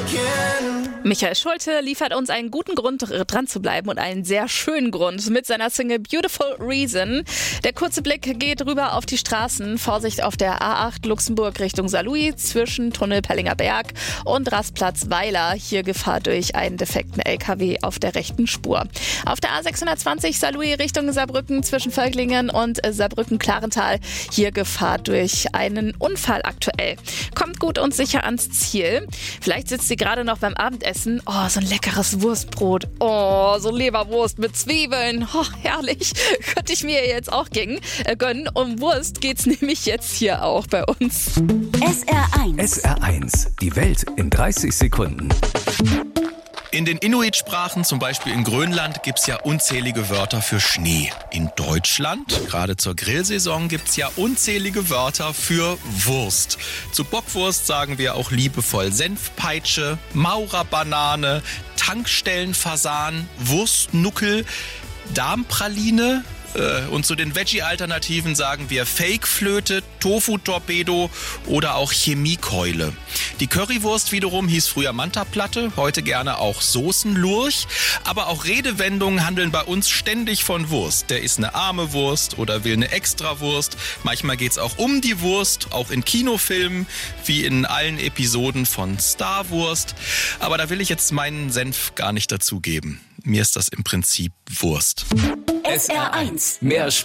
Michael Schulte liefert uns einen guten Grund, dran zu bleiben und einen sehr schönen Grund mit seiner Single Beautiful Reason. Der kurze Blick geht rüber auf die Straßen. Vorsicht auf der A8 Luxemburg Richtung Saarlouis zwischen Tunnel Pellinger Berg und Rastplatz Weiler. Hier Gefahr durch einen defekten LKW auf der rechten Spur. Auf der A620 Saarlouis Richtung Saarbrücken zwischen Völklingen und Saarbrücken-Klarental. Hier Gefahr durch einen Unfall aktuell. Kommt gut und sicher ans Ziel. Vielleicht sitzt sie gerade noch beim Abendessen. Oh, so ein leckeres Wurstbrot. Oh, so Leberwurst mit Zwiebeln. Oh, herrlich. Könnte ich mir jetzt auch gönnen. Um Wurst geht's nämlich jetzt hier auch bei uns. SR1. SR1. Die Welt in 30 Sekunden. In den Inuit-Sprachen, zum Beispiel in Grönland, gibt es ja unzählige Wörter für Schnee. In Deutschland, gerade zur Grillsaison, gibt es ja unzählige Wörter für Wurst. Zu Bockwurst sagen wir auch liebevoll Senfpeitsche, Maurerbanane, Tankstellenfasan, Wurstnuckel, Darmpraline. Und zu den Veggie-Alternativen sagen wir Fake-Flöte, Tofu-Torpedo oder auch Chemiekeule. Die Currywurst wiederum hieß früher Mantaplatte, heute gerne auch Soßenlurch. Aber auch Redewendungen handeln bei uns ständig von Wurst. Der ist eine arme Wurst oder will eine Extrawurst. Manchmal geht's auch um die Wurst, auch in Kinofilmen, wie in allen Episoden von Star Wurst. Aber da will ich jetzt meinen Senf gar nicht dazugeben. Mir ist das im Prinzip Wurst. SR1. Mehr Spaß.